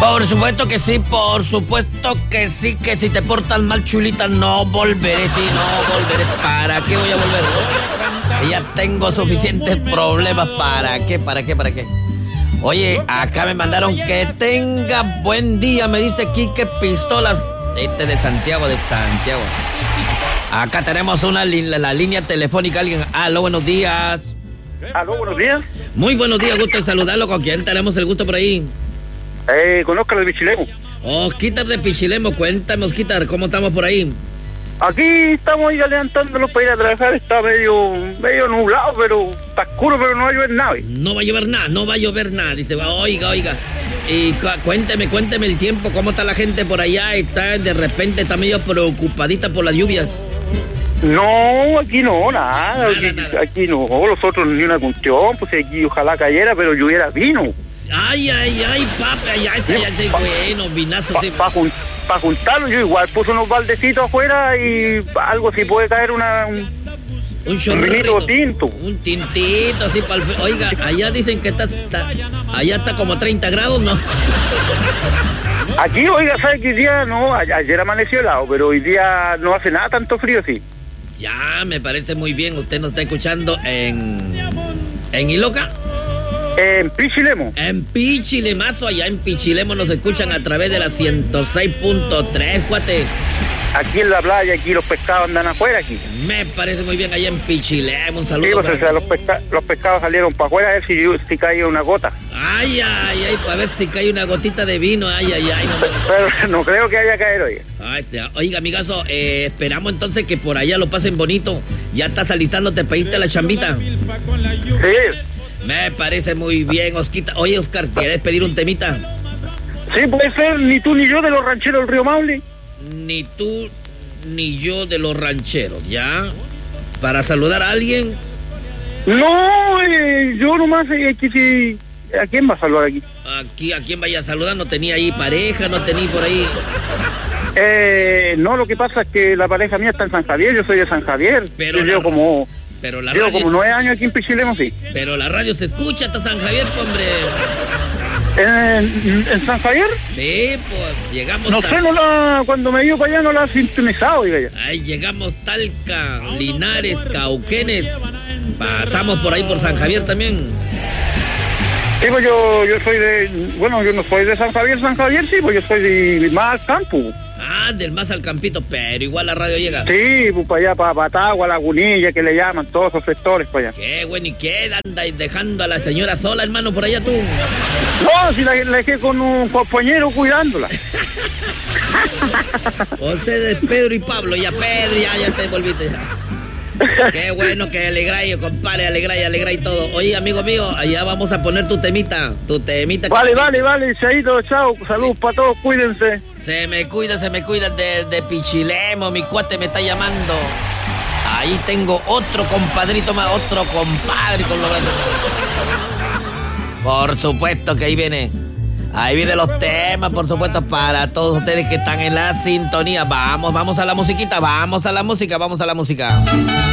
Por supuesto que sí, que si te portas mal, chulita, no volveré, ¿para qué voy a volver? Ya tengo suficientes problemas, ¿para qué? Oye, acá me mandaron que tenga buen día, me dice Quique Pistolas, de Santiago. Acá tenemos la línea telefónica, alguien. Aló, buenos días. Aló, buenos días. Muy buenos días, gusto de saludarlo. ¿Con quién tenemos el gusto por ahí? Con Oscar de Pichilemu. Osquitar de Pichilemu, cuéntame, Osquitar, ¿cómo estamos por ahí? Aquí estamos ya levantándonos para ir a trabajar, está medio nublado, pero está oscuro, pero no va a llover nada. No va a llover nada, dice, oiga. Y cuénteme el tiempo, ¿cómo está la gente por allá? De repente está medio preocupadita por las lluvias. No, aquí no, nada. Aquí no, nosotros ni una cuestión, pues aquí ojalá cayera, pero lloviera vino. Ay, papi, bueno, vinazo. Para juntarlo, yo igual puse unos baldecitos afuera y algo si puede caer un chorrito tinto. Un tintito, así para el... Oiga, allá dicen que allá está como 30 grados, ¿no? Aquí, oiga, ¿sabe qué día? No, ayer amaneció helado, pero hoy día no hace nada tanto frío, sí. Ya, me parece muy bien. Usted nos está escuchando en Iloca. En Pichilemu. En Pichilemazo, allá en Pichilemu nos escuchan a través de la 106.3, cuates. Aquí en la playa, aquí los pescados andan afuera aquí. Me parece muy bien allá en Pichilemu, un saludo. Sí, pues, o sea, los pescados salieron para afuera a ver si caía una gota. Ay, para ver si cae una gotita de vino, ay. Pero no creo que haya caído, oiga. Oiga, amigazo, esperamos entonces que por allá lo pasen bonito. Ya estás alistándote para irte a la chambita. Sí. Me parece muy bien, Osquita. Oye, Oscar, ¿quieres pedir un temita? Sí, puede ser, ni tú ni yo de los rancheros del Río Maule. Ni tú ni yo de los rancheros, ¿ya? ¿Para saludar a alguien? No, yo nomás, aquí sí. ¿A quién va a saludar aquí? ¿A quién vaya a saludar? ¿No tenía ahí pareja? ¿No tenía por ahí? No, lo que pasa es que la pareja mía está en San Javier, yo soy de San Javier. Pero yo llevo como... Pero la Llevo radio como 9 años aquí en Pichilemu, sí. Pero la radio se escucha hasta San Javier, hombre. ¿En San Javier? Sí, pues llegamos cuando me iba para allá no la he sintonizado, diga ya. Ahí llegamos Talca, Linares, Cauquenes. Pasamos por ahí por San Javier también. Sí, pues yo soy yo no soy de San Javier, sí, pues yo soy de más al campo. Del más al campito, pero igual la radio llega. Sí, pues para allá, para Patagua, Lagunilla, que le llaman, todos esos sectores para allá. Qué bueno, ¿y qué? ¿Andas dejando a la señora sola, hermano, por allá tú? No, si la dejé con un compañero cuidándola. O sea, de Pedro y Pablo, ya te volviste. Qué bueno que alegráis, compadre, alegráis todo. Oye, amigo mío, allá vamos a poner tu temita. Vale, Chaito, chao, saludos para todos, cuídense. Se me cuida de Pichilemu, mi cuate me está llamando. Ahí tengo otro compadrito más, otro compadre con lo grande. Por supuesto que ahí vienen los temas, por supuesto, para todos ustedes que están en la sintonía. Vamos a la musiquita, vamos a la música.